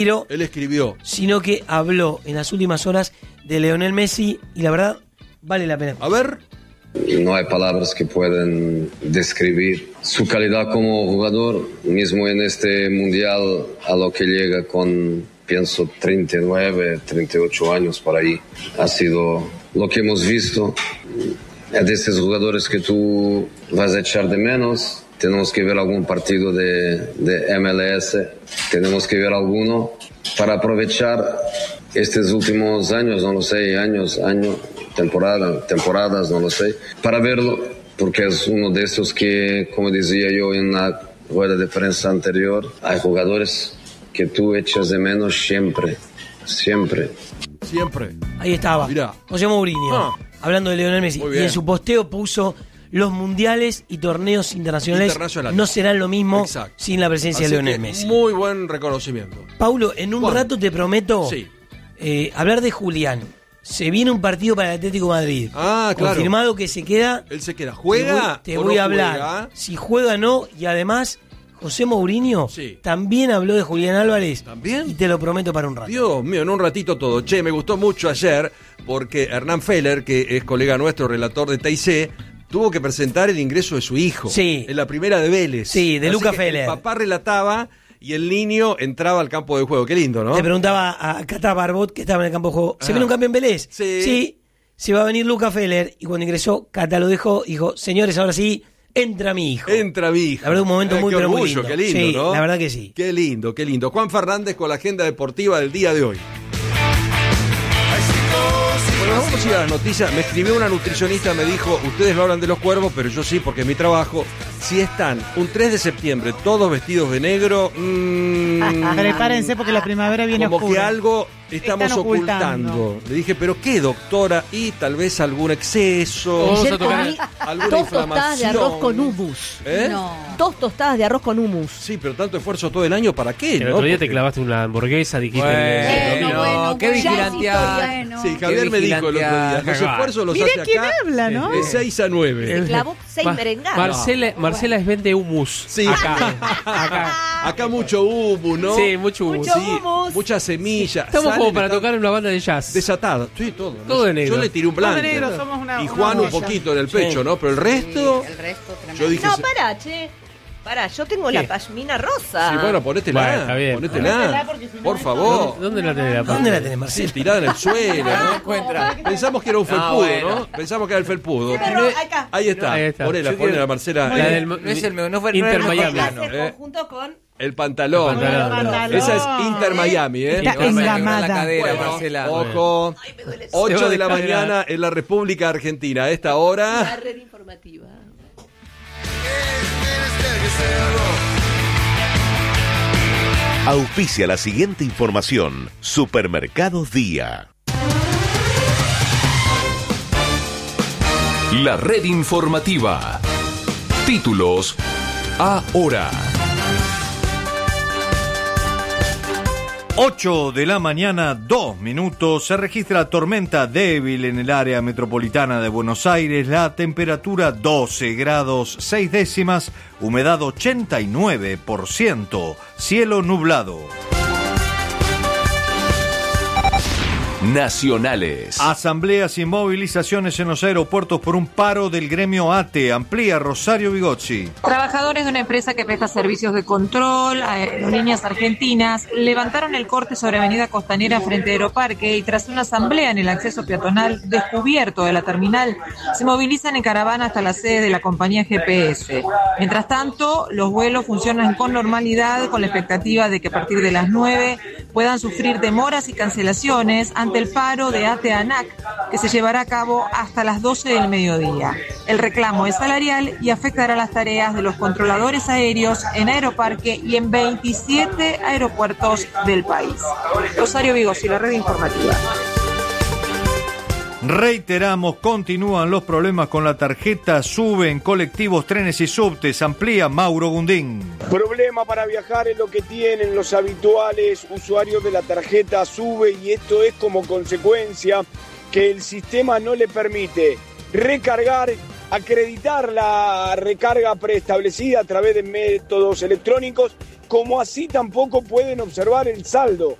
Él escribió. Sino que habló en las últimas horas de Lionel Messi y la verdad vale la pena. A ver. No hay palabras que puedan describir su calidad como jugador, mismo en este mundial a lo que llega con, pienso, 39, 38 años por ahí. Ha sido lo que hemos visto. Es de esos jugadores que tú vas a echar de menos. Tenemos que ver algún partido de MLS, tenemos que ver alguno para aprovechar estos últimos años, no lo sé, temporadas, no lo sé, para verlo, porque es uno de esos que, como decía yo en la rueda de prensa anterior, hay jugadores que tú echas de menos siempre. Ahí estaba, mirá. José Mourinho, hablando de Lionel Messi, y en su posteo puso: los mundiales y torneos internacionales no serán lo mismo sin la presencia de Lionel Messi. Muy buen reconocimiento. Paulo, en un rato te prometo hablar de Julián. Se viene un partido para el Atlético de Madrid. Ah, claro. Confirmado que se queda. Él se queda. ¿Juega? Te voy a hablar. Juega? Si juega o no. Y además, José Mourinho también habló de Julián Álvarez. ¿También? Y te lo prometo para un rato. Dios mío, en un ratito todo. Che, me gustó mucho ayer porque Hernán Feller, que es colega nuestro, relator de TIC, tuvo que presentar el ingreso de su hijo. Sí. En la primera de Vélez. Sí, de Luca Feller. El papá relataba y el niño entraba al campo de juego. Qué lindo, ¿no? Le preguntaba a Cata Barbot, que estaba en el campo de juego, ¿se viene un cambio en Vélez? Sí, se va a venir Luca Feller. Y cuando ingresó, Cata lo dejó y dijo: señores, ahora sí, entra mi hijo. Entra mi hijo. La verdad, un momento muy, pero muy lindo. Qué lindo, sí, ¿no? La verdad que sí. Qué lindo, qué lindo. Juan Fernández con la agenda deportiva del día de hoy. Bueno, vamos a ir a las noticias. Me escribió una nutricionista, me dijo: ustedes no hablan de los cuervos, pero yo sí, porque es mi trabajo. Si están un 3 de septiembre todos vestidos de negro, prepárense porque la primavera viene como oscura. que algo estamos ocultando. Le dije: ¿pero qué, doctora? Y tal vez algún exceso, Ayer comí alguna 2 inflamación. tostadas de arroz con hummus. ¿Eh? No. 2 tostadas de arroz con hummus. Sí, pero tanto esfuerzo todo el año, ¿para qué? El otro día te clavaste una hamburguesa, dijiste. Bueno, qué vigilanteada. Bueno. Sí, Javier me dijo el otro día: los esfuerzos los hace quién acá habla, ¿no? de 6 a 9. Se clavó 6 merengados. Marcela es vende hummus. Sí. Acá mucho hummus, ¿no? Sí, mucho hummus. Muchas semillas. Estamos como para tocar en una banda de jazz. Desatada. Sí, todo. ¿no? Todo de negro. Yo le tiré un blanco. Todo de negro, somos una y Juan un olla. poquito en el pecho, ¿no? Pero el resto. El resto tremendo. Yo dije. No, pará, che. Pará, yo tengo la pashmina rosa. Sí, bueno, ponétela. Bueno, está bien. Ponétela. Por favor. ¿Dónde la tenés? ¿Dónde la tenés, Sí, Marcelo? tirada en el suelo, ¿no? encuentra. Pensamos que era un felpudo, bueno. ¿no? Pensamos que era el felpudo. Pero acá. Ahí está. Ahí está. Ponela, Marcela. La del No es el no fue Inter no Miami. plano. Hace conjunto con... El pantalón. El pantalón. Esa es Inter Miami, ¿eh? Está engamada. La cadera, Bueno, Marcela. ojo. Ay, me duele. 8 de la Se va a descargar. mañana en la República Argentina. A esta hora. La red informativa. Auspicia la siguiente información. Supermercados Día. La red informativa. Títulos ahora. 8 de la mañana, 2 minutos. Se registra tormenta débil en el área metropolitana de Buenos Aires. La temperatura 12 grados 6 décimas. Humedad 89%. Cielo nublado. Nacionales. Asambleas y movilizaciones en los aeropuertos por un paro del gremio ATE. Amplía Rosario Bigozzi. Trabajadores de una empresa que presta servicios de control, Aerolíneas Argentinas, levantaron el corte sobre Avenida Costanera frente a Aeroparque y tras una asamblea en el acceso peatonal descubierto de la terminal, se movilizan en caravana hasta la sede de la compañía GPS. Mientras tanto, los vuelos funcionan con normalidad con la expectativa de que a partir de las 9 puedan sufrir demoras y cancelaciones ante el paro de ATE-ANAC que se llevará a cabo hasta las 12 del mediodía. El reclamo es salarial y afectará las tareas de los controladores aéreos en Aeroparque y en 27 aeropuertos del país. Rosario Bigozzi, la red informativa. Reiteramos, continúan los problemas con la tarjeta SUBE en colectivos, trenes y subtes. Amplía Mauro Gundín. Problema para viajar es lo que tienen los habituales usuarios de la tarjeta SUBE y esto es como consecuencia que el sistema no le permite recargar, acreditar la recarga preestablecida a través de métodos electrónicos como así tampoco pueden observar el saldo.